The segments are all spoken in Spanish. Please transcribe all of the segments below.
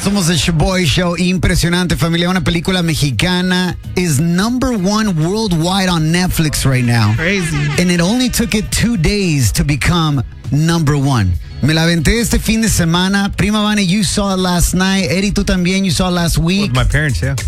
Somos el Shaboy Show. Impresionante, familia. Una película mexicana is #1 worldwide on Netflix right now. Crazy. And it only took it 2 days to become #1. Me la aventé este fin de semana. Prima Vane, you saw it last night. Eddie, tú también, you saw it last week. With my parents, yeah.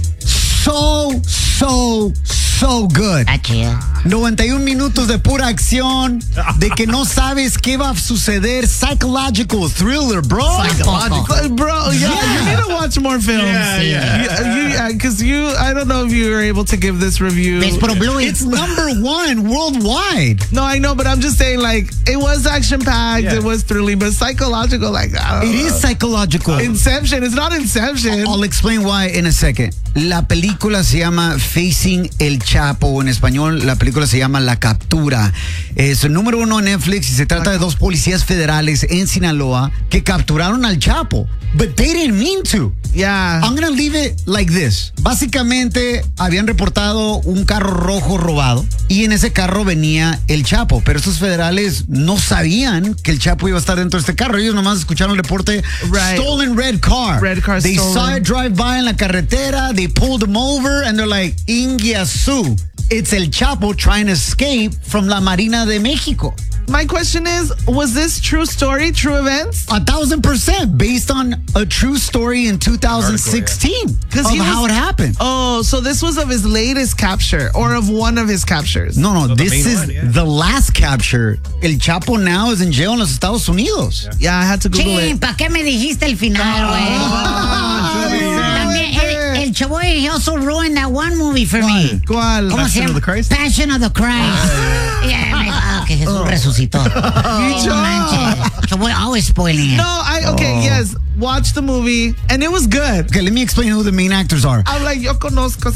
So good. Está chido. 91 minutos de pura acción, de que no sabes qué va a suceder. Psychological thriller, bro. Bro, you need to watch more films. Yeah. Because I don't know if you were able to give this review. Ves por Blue. It's #1 worldwide. No, I know, but I'm just saying, like, it was action-packed, Yeah. it was thrilling, but psychological, like, I don't It know. is psychological. Inception. It's not Inception. I'll explain why in a second. La película se llama Facing el Chapo. En español, la película se llama La Captura. Es el #1 en Netflix y se trata de dos policías federales en Sinaloa que capturaron al Chapo. But they didn't mean to. Yeah. I'm gonna leave it like this. Básicamente, habían reportado un carro rojo robado y en ese carro venía el Chapo. Pero estos federales no sabían que el Chapo iba a estar dentro de este carro. Ellos nomás escucharon el reporte, Right. stolen red car. Red car They stolen. saw it drive by en la carretera. They pulled him over and they're like, Inguiazú. It's el Chapo trying to escape from la Marina de México. My question is, was this true story, true events? 1,000% based on a true story in 2016 of how it happened. Oh, so this was of his latest capture or of one of his captures? No, the this main is one, yeah. the last capture. El Chapo now is in jail en los Estados Unidos. Yeah, I had to Google Chin, it. ¿para qué me dijiste el final, güey? También el Chaboy, he also ruined that one movie for me. ¿Cuál? ¿Cómo se Passion of llama? the Christ? Passion of the Christ. Que Jesús resucitó. No manches. Chaboy always spoiling it. No, yes, watch the movie, and it was good. Okay, let me explain who the main actors are. I'm like, yo conozco.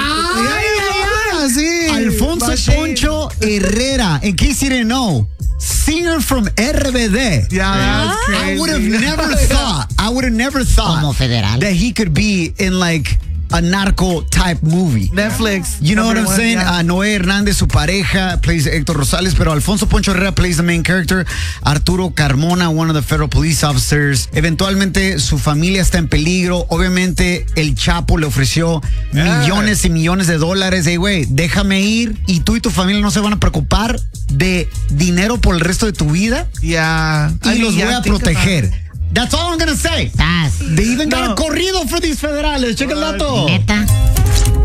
Sí. Alfonso Machine. Poncho Herrera. In case you didn't know, singer from RBD. Yeah, that's crazy. I would have never thought Como federal. that he could be in like a narco type movie. Netflix. You know what I'm #1, saying? yeah. Noé Hernández, su pareja, plays Héctor Rosales, pero Alfonso Poncho Herrera plays the main character. Arturo Carmona, one of the federal police officers. Eventualmente, su familia está en peligro. Obviamente, el Chapo le ofreció millones y millones de dólares. Hey, güey, déjame ir y tú y tu familia no se van a preocupar de dinero por el resto de tu vida Yeah. y los voy a proteger. About That's all I'm gonna say. Estás. They even got No. a corrido for these federales. Check el dato. Neta.